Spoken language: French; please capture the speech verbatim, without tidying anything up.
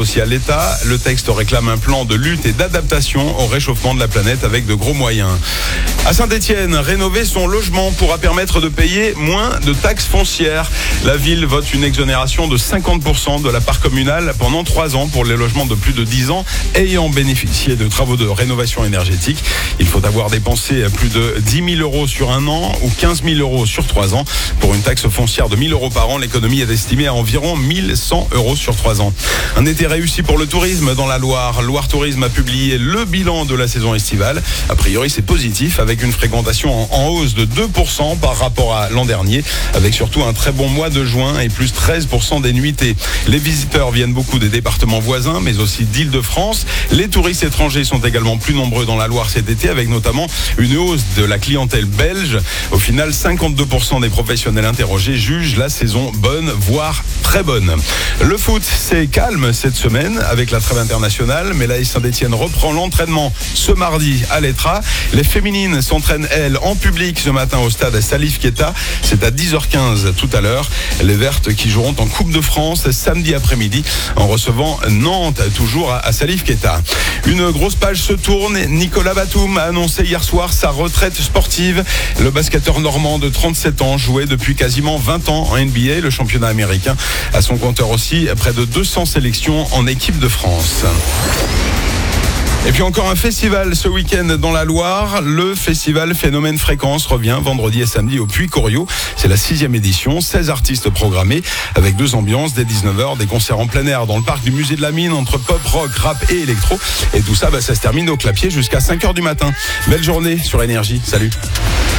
associé à l'État. Le texte réclame un plan de lutte et d'adaptation au réchauffement de la planète avec de gros moyens. À Saint-Étienne, rénover son logement pourra permettre de payer moins de taxes foncières. La ville vote une exonération de cinquante pour cent de la part communale pendant trois ans pour les logements de plus de dix ans ayant bénéficié de travaux de rénovation énergétique. Il faut avoir dépensé plus de dix mille euros sur un an ou quinze mille euros sur trois ans. Pour une taxe foncière de mille euros par an, l'économie est estimée à environ mille cent euros sur trois ans. Un été réussi pour le tourisme dans la Loire. Loire Tourisme a publié le bilan de la saison estivale. A priori, c'est positif avec une fréquentation en hausse de deux pour cent par rapport à l'an dernier, avec surtout un très bon mois de juin et plus treize pour cent des nuitées. Les visiteurs viennent beaucoup des départements voisins, mais aussi d'Île-de-France. Les touristes étrangers sont également plus nombreux dans la Loire cet été, avec notamment une hausse de la clientèle belge. Au final, cinquante-deux pour cent des professionnels interrogés jugent la saison bonne, voire très bonne. Le foot, c'est calme cette semaine avec la trêve internationale, mais l'A S Saint-Étienne reprend l'entraînement ce mardi à l'Etra. Les féminines s'entraînent, elles, en public ce matin au stade Salif Keita. C'est à dix heures quinze tout à l'heure. Les Vertes qui joueront en Coupe de France samedi après-midi en recevant Nantes, toujours à Salif Keita. Une grosse page se tourne. Nicolas Batum a annoncé hier soir sa retraite sportive. Le basketteur normand de trente-sept ans jouait depuis quasiment vingt ans en N B A, le championnat américain. À son compteur aussi, près de deux cents sélections en équipe de France. Et puis encore un festival ce week-end dans la Loire. Le festival Phénomène Fréquence revient vendredi et samedi au Puy-Coriot. C'est la sixième édition, seize artistes programmés avec deux ambiances. Dès dix-neuf heures, des concerts en plein air dans le parc du musée de la Mine entre pop, rock, rap et électro. Et tout ça, bah, ça se termine au Clapier jusqu'à cinq heures du matin. Belle journée sur Énergie. Salut.